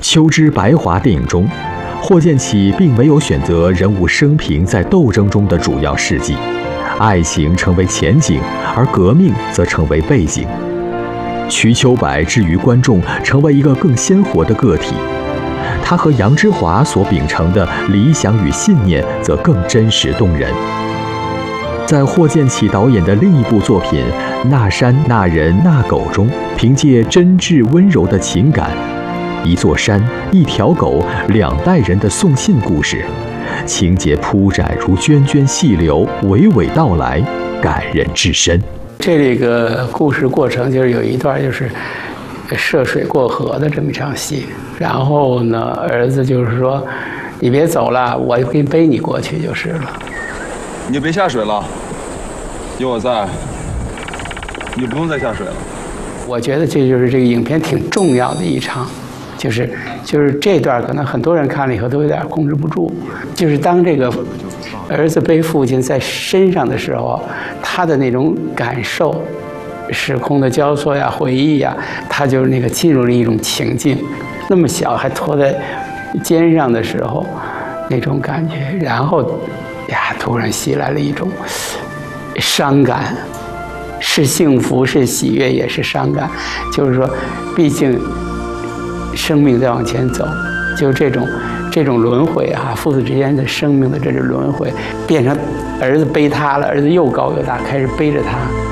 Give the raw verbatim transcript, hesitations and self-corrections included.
秋之白华电影中，霍建起并没有选择人物生平在斗争中的主要事迹，爱情成为前景，而革命则成为背景。瞿秋白置于观众成为一个更鲜活的个体，他和杨之华所秉承的理想与信念则更真实动人。在霍建起导演的另一部作品《那山那人那狗》中，凭借真挚温柔的情感，一座山，一条狗，两代人的送信故事，情节铺展如涓涓细流，娓娓道来，感人至深。 这里个故事过程就是有一段就是涉水过河的这么一场戏，然后呢，儿子就是说：“你别走了，我给你背你过去就是了。” 你就别下水了，有我在，你就不用再下水了。 我觉得这就是这个影片挺重要的一场，就是就是这段可能很多人看了以后都有点控制不住，就是当这个儿子背父亲在身上的时候，他的那种感受，时空的交错呀、回忆呀，他就是那个进入了一种情境，那么小还拖在肩上的时候，那种感觉，然后呀，突然袭来了一种伤感。是幸福，是喜悦，也是伤感。就是说，毕竟生命在往前走，就这种这种轮回啊，父子之间的生命的这种轮回，变成儿子背他了，儿子又高又大，开始背着他。